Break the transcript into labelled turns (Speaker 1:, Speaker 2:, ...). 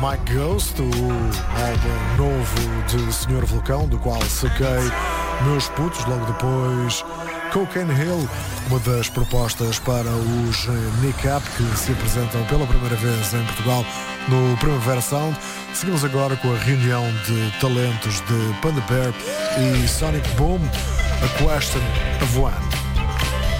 Speaker 1: Mike Ghost, o álbum novo de Senhor Vulcão, do qual saquei Meus Putos, logo depois Cocaine Hill, uma das propostas para os Nick Up, que se apresentam pela primeira vez em Portugal no Primavera Sound. Seguimos agora com a reunião de talentos de Panda Bear e Sonic Boom, A Question of One.